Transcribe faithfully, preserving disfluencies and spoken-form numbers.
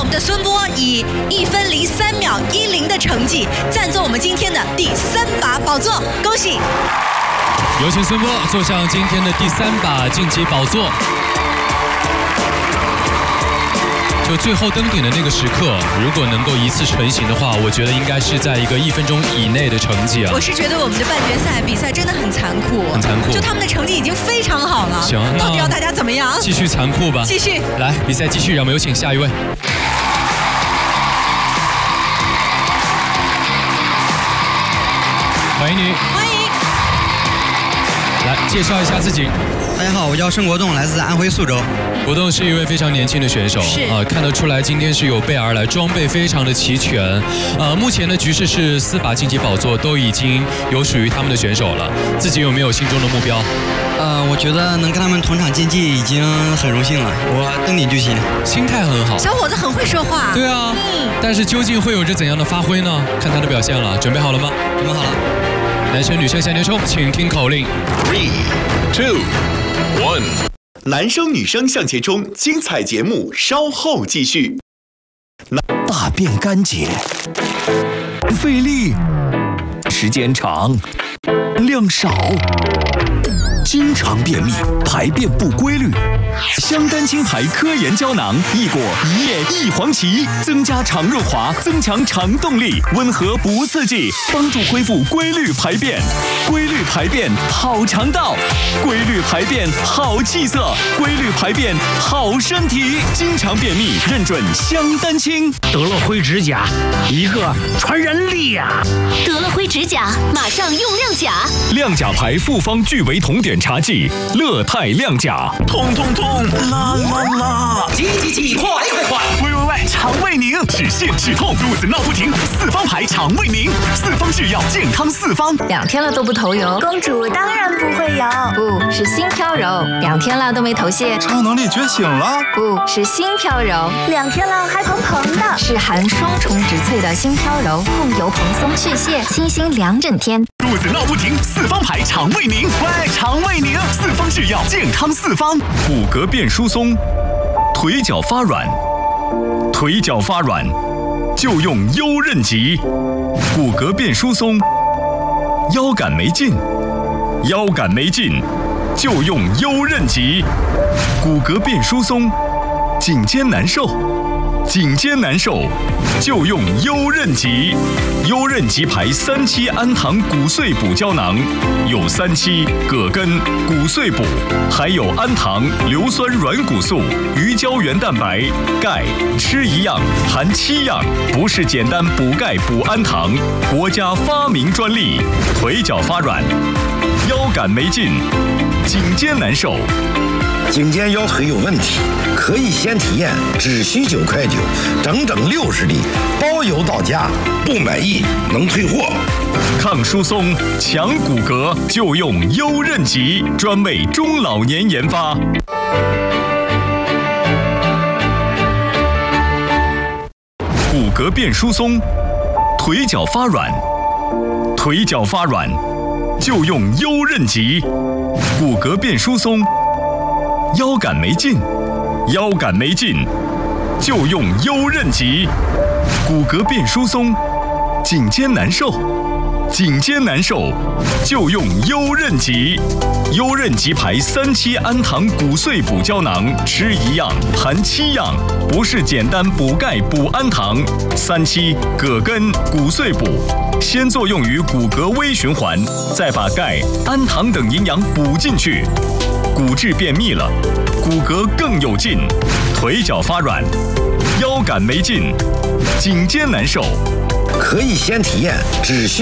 们的孙波以一分零三秒一零的成绩，暂坐我们今天的第三把宝座，恭喜！ 有请孙波坐上今天的第三把晋级宝座。就最后登顶的那个时刻，如果能够一次成型的话，我觉得应该是在一个一分钟以内的成绩啊。 我是觉得我们的半决赛比赛真的很残酷， 很残酷。 就他们的成绩已经非常好了。 行， 到底要大家怎么样？ 继续残酷吧。 继续。 来，比赛继续，让我们有请下一位。欢迎你。 欢迎。 来，介绍一下自己。 大家好，我叫申国栋，来自安徽宿州。 国栋是一位非常年轻的选手， 是啊、呃，看得出来今天是有备而来，装备非常的齐全。呃，目前的局势是四把晋级宝座都已经有属于他们的选手了，自己有没有心中的目标？ 呃，我觉得能跟他们同场竞技已经很荣幸了，我登顶就行。 心态很好， 小伙子很会说话。 对啊，嗯，但是究竟会有着怎样的发挥呢？看他的表现了，准备好了吗？ 准备好了。 男生女生向前冲，请听口令。 Three, two, one。男生女生向前冲，精彩节目稍后继续。 大便干结，费力，时间长，量少，经常便秘，排便不规律。香丹青牌科研胶囊，一果一叶一黄芪，增加肠润滑，增强肠动力，温和不刺激，帮助恢复规律排便。规律排便好肠道，规律排便好气色，规律排便好身体。经常便秘认准香丹青。 得了灰指甲，一个传染力呀！ 得了灰指甲，马上用亮甲。 亮甲牌复方聚维酮碘茶剂，乐泰亮甲。 痛痛痛，啦啦啦！ 急急急，快快快！ 喂喂喂，肠胃宁，止泻止痛，肚子闹不停，四方牌肠胃宁，四方制药，健康四方。 两天了都不头油， 公主当然不会有， 不是心飘柔。两天了都没头屑， 超能力觉醒了， 不是心飘柔。 两天了还蓬蓬的， 是含双重植萃的心飘柔，控油蓬松去屑，清新两整天。 肚子闹不停，四方牌肠胃宁，喂，肠胃宁，四方制药，健康四方。 骨骼变疏松，腿脚发软，腿脚发软就用优韧极。骨骼变疏松，腰杆没劲，腰杆没劲就用优韧极。骨骼变疏松，颈肩难受，颈肩难受就用优韧极。优韧极牌三七氨糖骨碎补胶囊，有三七、葛根、骨碎补，还有氨糖、硫酸软骨素、鱼胶原蛋白、钙，吃一样含七样，不是简单补钙补氨糖，国家发明专利。腿脚发软，腰杆没劲，颈肩难受。 颈肩腰腿有问题，可以先体验，只需九块九，整整六十粒，包邮到家，不满意能退货。 抗疏松、强骨骼就用优韧极，专为中老年研发。骨骼变疏松，腿脚发软，腿脚发软就用优韧极。骨骼变疏松，腰杆没劲，腰杆没劲就用优韧极。骨骼变疏松，颈肩难受，颈肩难受就用优韧极。优韧极牌三七氨糖骨碎补胶囊，吃一样含七样，不是简单补钙补氨糖。三七、葛根、骨碎补，先作用于骨骼微循环，再把钙、氨糖等营养补进去。骨质便秘了，骨骼更有劲，腿脚发软，腰杆没劲，颈肩难受， 可以先体验，只需